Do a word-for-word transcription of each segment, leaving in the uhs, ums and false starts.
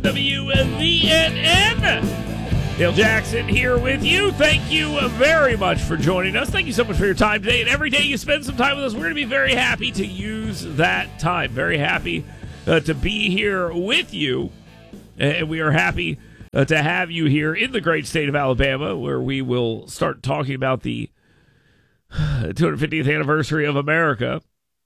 W V N N. Dale Jackson here with you. Thank you very much for joining us. Thank you so much for your time today. And every day you spend some time with us, we're going to be very happy to use that time. Very happy uh, to be here with you. And we are happy uh, to have you here in the great state of Alabama, where we will start talking about the two hundred fiftieth anniversary of America.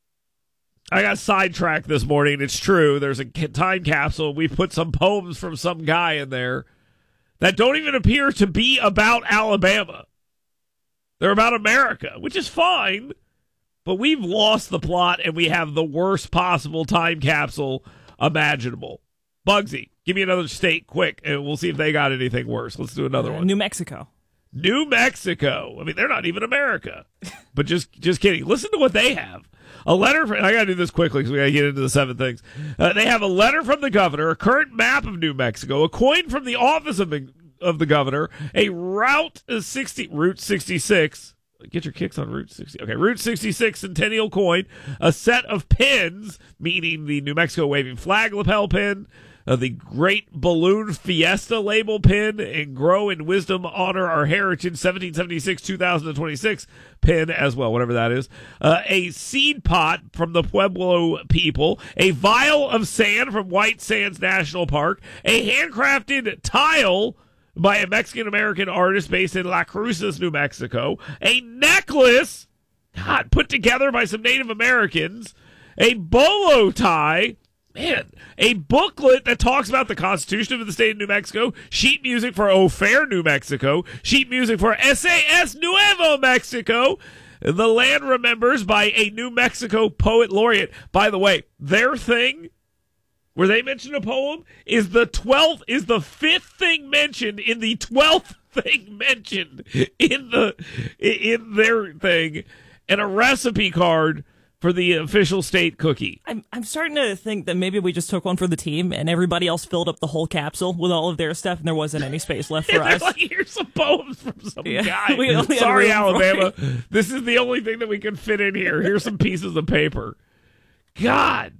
I got sidetracked this morning. It's true. There's a time capsule. We put some poems from some guy in there that don't even appear to be about Alabama. They're about America, which is fine, but we've lost the plot and we have the worst possible time capsule imaginable. Bugsy, give me another state quick, and we'll see if they got anything worse. Let's do another uh, one. New Mexico. New Mexico. I mean, they're not even America. But just just kidding. Listen to what they have. A letter from, I got to do this quickly because we got to get into the seven things. Uh, they have a letter from the governor, a current map of New Mexico, a coin from the office of, of the governor, a Route sixty, Route sixty-six. Get your kicks on Route sixty. Okay, Route sixty-six centennial coin, a set of pins, meaning the New Mexico waving flag lapel pin, Uh, the Great Balloon Fiesta label pin, and Grow in Wisdom, Honor Our Heritage seventeen seventy-six to two thousand twenty-six pin as well, whatever that is. Uh, a seed pot from the Pueblo people, a vial of sand from White Sands National Park, a handcrafted tile by a Mexican-American artist based in La Cruces, New Mexico, a necklace, God, put together by some Native Americans, a bolo tie, man, a booklet that talks about the Constitution of the state of New Mexico, sheet music for O Fair, New Mexico, sheet music for S A S Nuevo Mexico, The Land Remembers by a New Mexico poet laureate. By the way, their thing, where they mention a poem, is the twelfth, is the fifth thing mentioned in the twelfth thing mentioned in the in their thing, and a recipe card for the official state cookie. I'm I'm starting to think that maybe we just took one for the team and everybody else filled up the whole capsule with all of their stuff and there wasn't any space left for us. Like, here's some poems from some Yeah. guy. Sorry, Alabama. This is the only thing that we can fit in here. Here's some pieces of paper. God.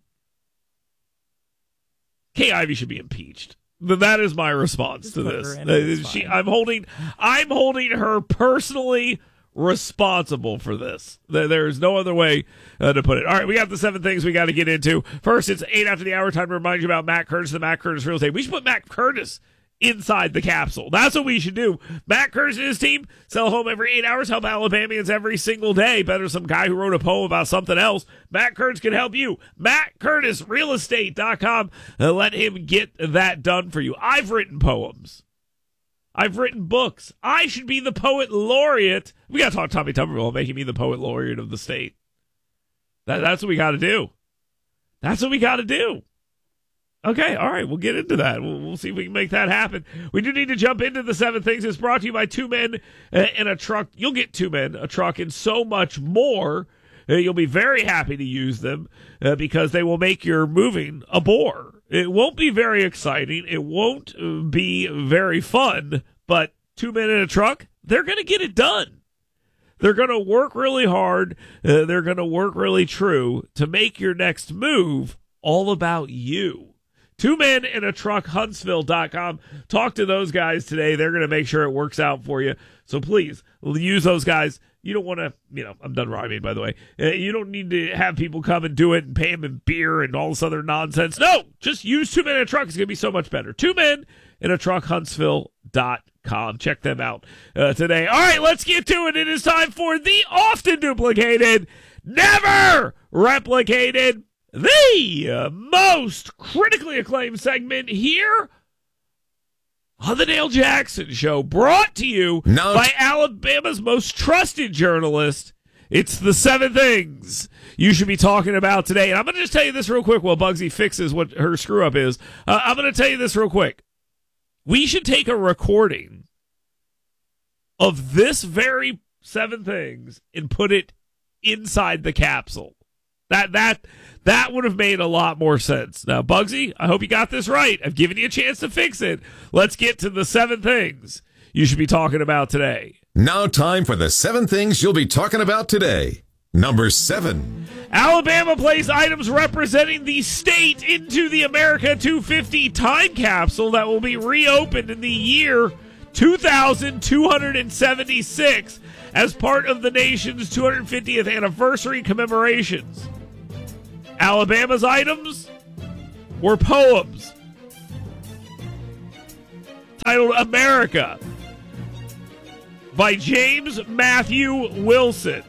Kay Ivey should be impeached. That is my response Just to put this. her in, Uh, it's she, fine. I'm holding I'm holding her personally responsible for this. There's no other way uh, to put it. All right, we got the seven things we got to get into. First, it's eight after the hour. Time to remind you about Matt Curtis, the Matt Curtis Real Estate. We should put Matt Curtis inside the capsule. That's what we should do. Matt Curtis and his team sell a home every eight hours, help Alabamians every single day. Better some guy who wrote a poem about something else. Matt Curtis can help you. Matt Curtis Real Estate dot com. Uh, let him get that done for you. I've written poems. I've written books. I should be the poet laureate. We got to talk to Tommy Tuberville making me the poet laureate of the state. That, that's what we got to do. That's what we got to do. Okay, all right, we'll get into that. We'll, we'll see if we can make that happen. We do need to jump into the seven things. It's brought to you by Two Men and a Truck. You'll get Two Men, a Truck, and so much more. Uh, you'll be very happy to use them uh, because they will make your moving a bore. It won't be very exciting. It won't uh, be very fun, but Two Men in a Truck, they're going to get it done. They're going to work really hard. Uh, they're going to work really true to make your next move all about you. Two Men in a Truck, Huntsville dot com. Talk to those guys today. They're going to make sure it works out for you. So please use those guys. You don't want to, you know, I'm done rhyming, by the way. Uh, you don't need to have people come and do it and pay them in beer and all this other nonsense. No, just use Two Men in a Truck. It's going to be so much better. Two Men in a Truck, Huntsville dot com. Check them out uh, today. All right, let's get to it. It is time for the often duplicated, never replicated, the uh, most critically acclaimed segment here on the Dale Jackson Show, brought to you no. by Alabama's most trusted journalist. It's the seven things you should be talking about today. And I'm going to just tell you this real quick while Bugsy fixes what her screw-up is. Uh, I'm going to tell you this real quick. We should take a recording of this very seven things and put it inside the capsule. That that that would have made a lot more sense. Now, Bugsy, I hope you got this right. I've given you a chance to fix it. Let's get to the seven things you should be talking about today. Now time for the seven things you'll be talking about today. Number seven. Alabama placed items representing the state into the America two fifty time capsule that will be reopened in the year two thousand two hundred seventy-six as part of the nation's two hundred fiftieth anniversary commemorations. Alabama's items were poems titled America by James Matthew Wilson.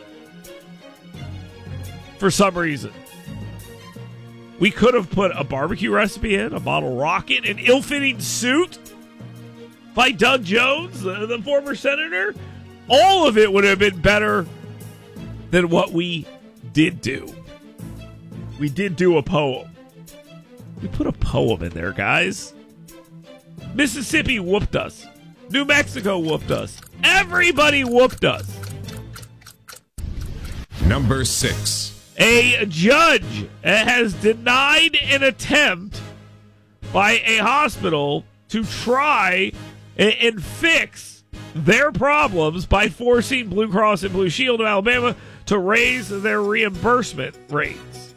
For some reason, we could have put a barbecue recipe in, a model rocket, an ill-fitting suit by Doug Jones, the, the former senator. All of it would have been better than what we did do. We did do a poem. We put a poem in there, guys. Mississippi whooped us. New Mexico whooped us. Everybody whooped us. Number six. A judge has denied an attempt by a hospital to try and fix their problems by forcing Blue Cross and Blue Shield of Alabama to raise their reimbursement rates.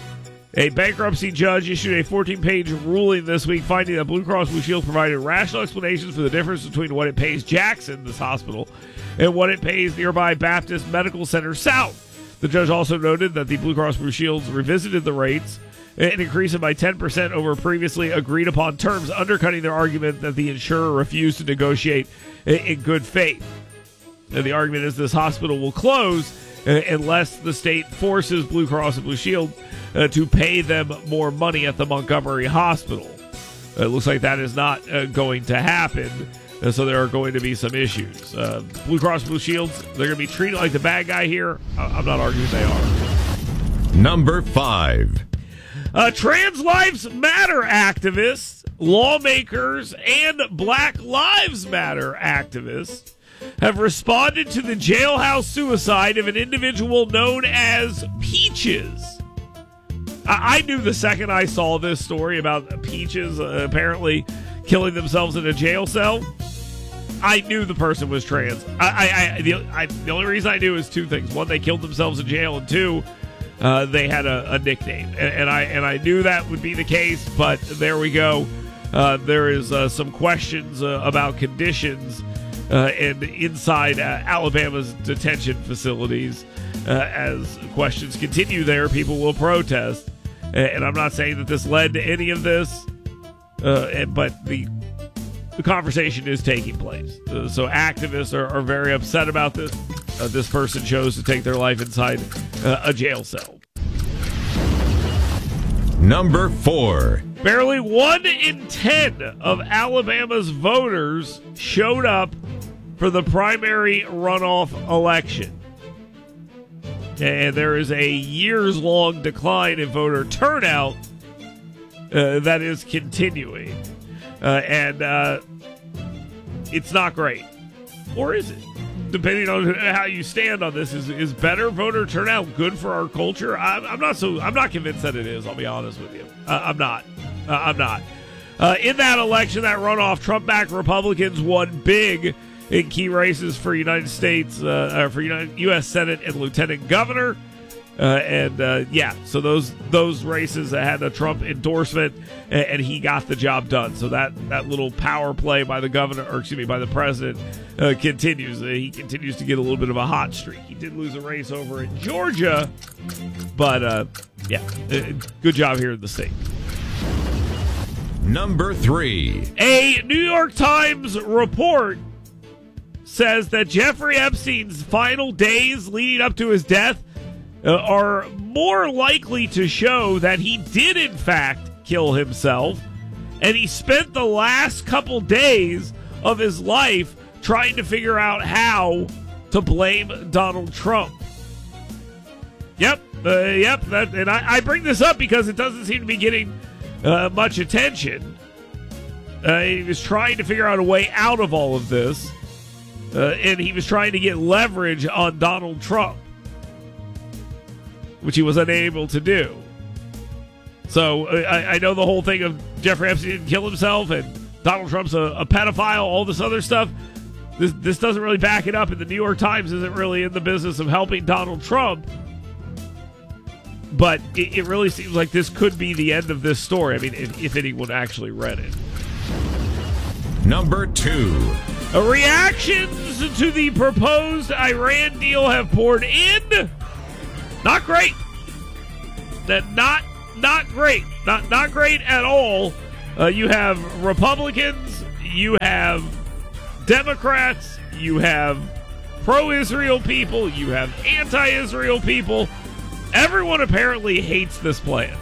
A bankruptcy judge issued a fourteen-page ruling this week finding that Blue Cross Blue Shield provided rational explanations for the difference between what it pays Jackson, this hospital, and what it pays nearby Baptist Medical Center South. The judge also noted that the Blue Cross Blue Shields revisited the rates and increased them by ten percent over previously agreed upon terms, undercutting their argument that the insurer refused to negotiate in good faith. And the argument is this hospital will close unless the state forces Blue Cross and Blue Shield uh, to pay them more money at the Montgomery Hospital. It looks like that is not uh, going to happen. And so there are going to be some issues. Uh, Blue Cross Blue Shields, they're going to be treated like the bad guy here. I'm not arguing they are. Number five. Uh, Trans Lives Matter activists, lawmakers, and Black Lives Matter activists have responded to the jailhouse suicide of an individual known as Peaches. I, I knew the second I saw this story about Peaches uh, apparently killing themselves in a jail cell. I knew the person was trans. I, I, I, the, I, the only reason I knew is two things: one, they killed themselves in jail, and two, uh, they had a, a nickname. And, and I and I knew that would be the case. But there we go. Uh, there is uh, some questions uh, about conditions uh, and inside uh, Alabama's detention facilities. Uh, as questions continue, there people will protest. And I'm not saying that this led to any of this, uh, but the. The conversation is taking place. Uh, so activists are, are very upset about this. Uh, this person chose to take their life inside uh, a jail cell. Number four. Barely one in ten of Alabama's voters showed up for the primary runoff election. And there is a years-long decline in voter turnout uh, that is continuing. Uh, and uh, it's not great. Or is it? Depending on how you stand on this, is is better voter turnout good for our culture? I'm, I'm not so. I'm not convinced that it is. I'll be honest with you. Uh, I'm not. Uh, I'm not. Uh, in that election, that runoff, Trump-backed Republicans won big in key races for United States, uh, for United, U S Senate and Lieutenant Governor. Uh, and uh, yeah, so those those races had a Trump endorsement, and, and he got the job done. So that, that little power play by the governor, or excuse me, by the president, uh, continues. Uh, he continues to get a little bit of a hot streak. He did lose a race over in Georgia, but uh, yeah, uh, good job here in the state. Number three. A New York Times report says that Jeffrey Epstein's final days leading up to his death Uh, are more likely to show that he did in fact kill himself, and he spent the last couple days of his life trying to figure out how to blame Donald Trump. Yep, uh, yep, that, and I, I bring this up because it doesn't seem to be getting uh, much attention. Uh, he was trying to figure out a way out of all of this, uh, and he was trying to get leverage on Donald Trump, which he was unable to do. So I, I know the whole thing of Jeffrey Epstein didn't kill himself and Donald Trump's a, a pedophile, all this other stuff. This this doesn't really back it up, and the New York Times isn't really in the business of helping Donald Trump. But it, it really seems like this could be the end of this story. I mean, if, if anyone actually read it. Number two. Uh, reactions to the proposed Iran deal have poured in. Not great. That not not great. Not not great at all. Uh, you have Republicans. You have Democrats. You have pro-Israel people. You have anti-Israel people. Everyone apparently hates this plan.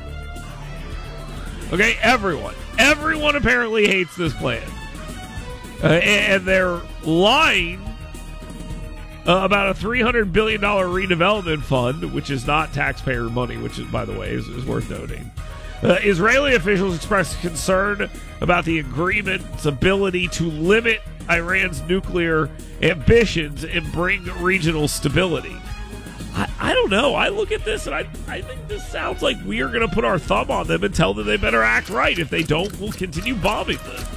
Okay, everyone. Everyone apparently hates this plan. Uh, and they're lying uh, about a three hundred billion dollars redevelopment fund, which is not taxpayer money, which, is, by the way, is, is worth noting. Uh, Israeli officials expressed concern about the agreement's ability to limit Iran's nuclear ambitions and bring regional stability. I, I don't know. I look at this and I, I think this sounds like we are going to put our thumb on them and tell them they better act right. If they don't, we'll continue bombing them.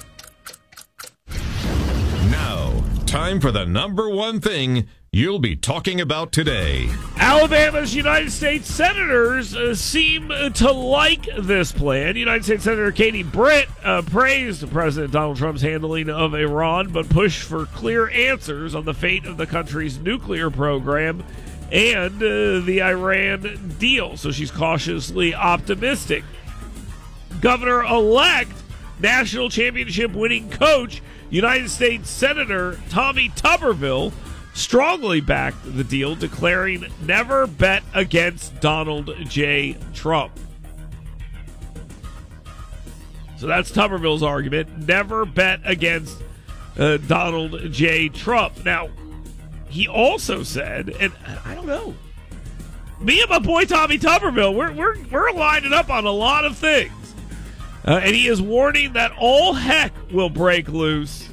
Now, time for the number one thing you'll be talking about today. Alabama's United States senators uh, seem to like this plan. United States Senator Katie Britt uh, praised President Donald Trump's handling of Iran, but pushed for clear answers on the fate of the country's nuclear program and uh, the Iran deal. So she's cautiously optimistic. Governor-elect, national championship winning coach, United States Senator Tommy Tuberville strongly backed the deal, declaring never bet against Donald J. Trump. So that's Tuberville's argument. Never bet against uh, Donald J. Trump. Now, he also said, and I don't know, me and my boy Tommy Tuberville, we're we're we're lining up on a lot of things, uh, and he is warning that all heck will break loose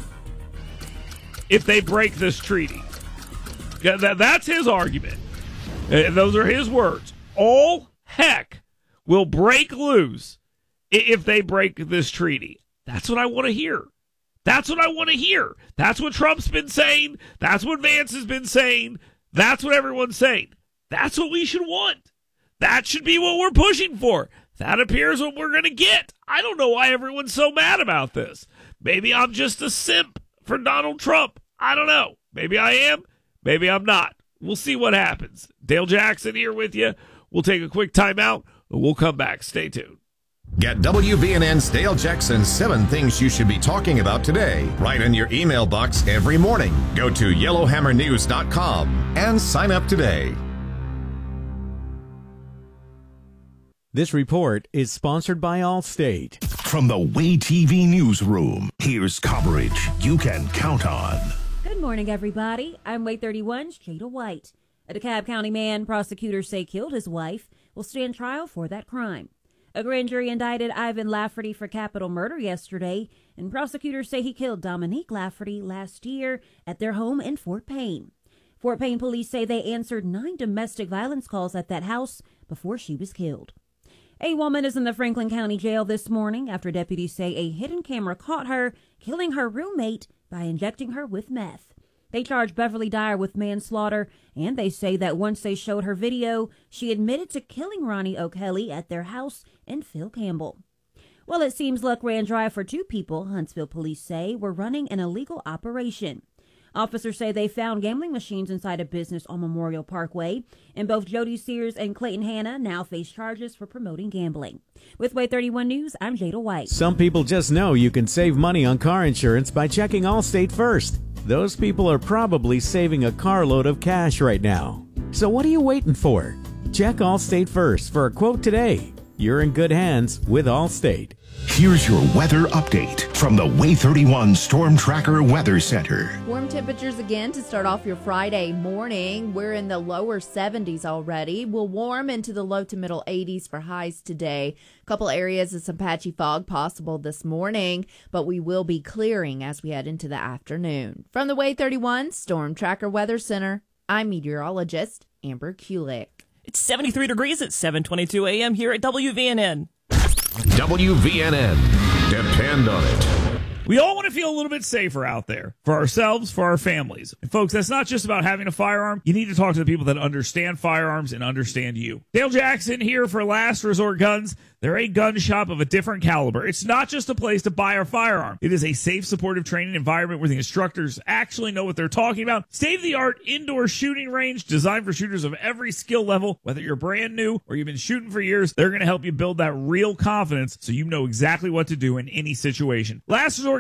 if they break this treaty. Yeah, that, that's his argument. And those are his words. All heck will break loose if they break this treaty. That's what I want to hear. That's what I want to hear. That's what Trump's been saying. That's what Vance has been saying. That's what everyone's saying. That's what we should want. That should be what we're pushing for. That appears what we're going to get. I don't know why everyone's so mad about this. Maybe I'm just a simp for Donald Trump. I don't know. Maybe I am. Maybe I'm not. We'll see what happens. Dale Jackson here with you. We'll take a quick timeout. We'll come back. Stay tuned. Get W V N N's Dale Jackson's seven things you should be talking about today right in your email box every morning. Go to yellowhammer news dot com and sign up today. This report is sponsored by Allstate. From the Way T V newsroom, here's coverage you can count on. Good morning, everybody. I'm Way thirty-one's Jada White. A DeKalb County man prosecutors say killed his wife will stand trial for that crime. A grand jury indicted Ivan Lafferty for capital murder yesterday, and prosecutors say he killed Dominique Lafferty last year at their home in Fort Payne. Fort Payne police say they answered nine domestic violence calls at that house before she was killed. A woman is in the Franklin County Jail this morning after deputies say a hidden camera caught her killing her roommate by injecting her with meth. They charge Beverly Dyer with manslaughter, and they say that once they showed her video, she admitted to killing Ronnie O'Kelly at their house in Phil Campbell. Well, it seems luck ran dry for two people, Huntsville police say, were running an illegal operation. Officers say they found gambling machines inside a business on Memorial Parkway, and both Jody Sears and Clayton Hanna now face charges for promoting gambling. With Way thirty-one News, I'm Jada White. Some people just know you can save money on car insurance by checking Allstate first. Those people are probably saving a carload of cash right now. So what are you waiting for? Check Allstate first for a quote today. You're in good hands with Allstate. Here's your weather update from the Way thirty-one Storm Tracker Weather Center. Warm temperatures again to start off your Friday morning. We're in the lower seventies already. We'll warm into the low to middle eighties for highs today. A couple areas of some patchy fog possible this morning, but we will be clearing as we head into the afternoon. From the Way thirty-one Storm Tracker Weather Center, I'm meteorologist Amber Kulik. It's seventy-three degrees at seven twenty-two a.m. here at W V N N. W V N N. Depend on it. We all want to feel a little bit safer out there for ourselves, for our families. And folks, that's not just about having a firearm. You need to talk to the people that understand firearms and understand you. Dale Jackson here for Last Resort Guns. They're a gun shop of a different caliber. It's not just a place to buy a firearm. It is a safe, supportive training environment where the instructors actually know what they're talking about. State-of-the-art indoor shooting range designed for shooters of every skill level. Whether you're brand new or you've been shooting for years, they're going to help you build that real confidence so you know exactly what to do in any situation. Last Resort